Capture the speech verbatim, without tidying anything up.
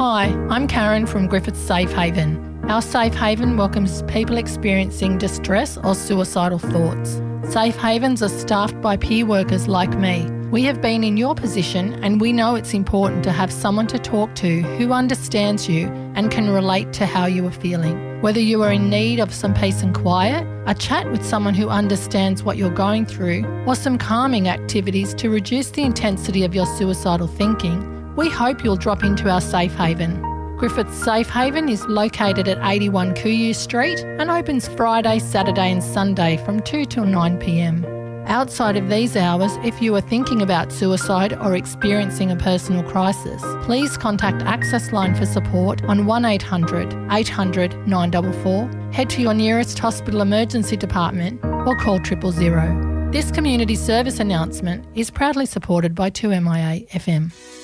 Hi, I'm Karen from Griffiths Safe Haven. Our Safe Haven welcomes people experiencing distress or suicidal thoughts. Safe Havens are staffed by peer workers like me. We have been in your position and we know it's important to have someone to talk to who understands you and can relate to how you are feeling. Whether you are in need of some peace and quiet, a chat with someone who understands what you're going through, or some calming activities to reduce the intensity of your suicidal thinking, we hope you'll drop into our Safe Haven. Griffiths Safe Haven is located at eighty-one Kuyu Street and opens Friday, Saturday and Sunday from two till nine p m. Outside of these hours, if you are thinking about suicide or experiencing a personal crisis, please contact Access Line for support on one eight hundred eight hundred nine four four, head to your nearest hospital emergency department or call triple zero. This community service announcement is proudly supported by two M I A F M.